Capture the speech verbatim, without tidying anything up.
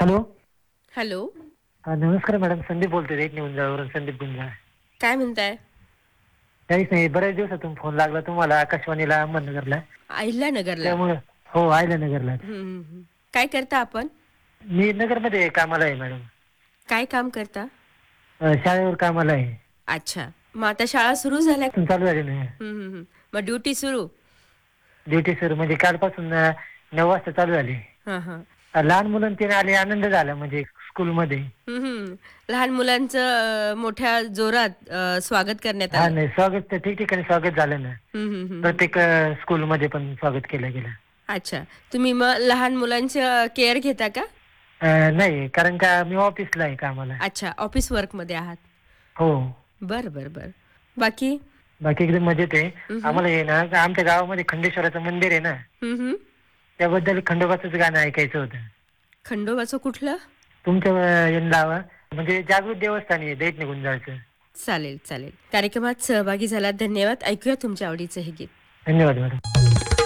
Hello. Hello. अ, नमस्कार madam. Sandeep बोलतोय red निउंजावरून Sandeep गुंजा. काय म्हणताय? काहीच नाही. बऱ्याच दिवसातून फोन लागला तुम्हाला आकाशवाणीला अहमदनगरला. अहिल्यानगरला. त्यामुळं हो, अहिल्यानगरलाच. हं, हं, हं. काय करता आपण? मी नगरमध्ये कामाला आहे मॅडम. काय काम करता? अ, शाळेवर कामाला आहे. अच्छा. मग आता शाळा सुरू झाल्या? पण चालू झाली नाही. हं, हं, हं. मग ड्युटी सुरू? ड्युटी सुरू म्हणजे कालपासून अ, नऊ वाजता चालू झाली. हां, हां. अ, लहान मुलं ते आले आनंद झाला म्हणजे स्कूलमध्ये. हं, हं. लहान मुलांचं अ, मोठ्या जोरात अ, स्वागत करण्यात हां, आलं. नाही स्वागत तर ठिकठिकाणी स्वागत झालं ना. हं, हं, हं, हं. प्रत्येक अ, स्कूलमध्ये पण स्वागत केलं गेलं. अच्छा. तुम्ही मग लहान मुलांचं केअर घेता का? अ, नाही कारण का मी ऑफिसला आहे कामाला. अच्छा. ऑफिस वर्कमध्ये आहात. हो. बरं, बरं, बरं. बाकी? बाकी एकदम मजेत आहे. हं, हं. आम्हाला आहे ना आमच्या गावामध्ये खंडेश्वराचं मंदिर आहे ना, हं, हं. त्याबद्दल खंडोबाचंच गाणं ऐकायचं होतं. खंडोबाचं कुठलं? तुमच्या अ, यानं लावा. म्हणजे जागृत देवस्थान आहे दैठणी गुंजाळचं. चालेल, चालेल. कार्यक्रमात सहभागी झालात धन्यवाद. ऐकूया तुमच्या आवडीचं हे गीत. धन्यवाद मॅडम.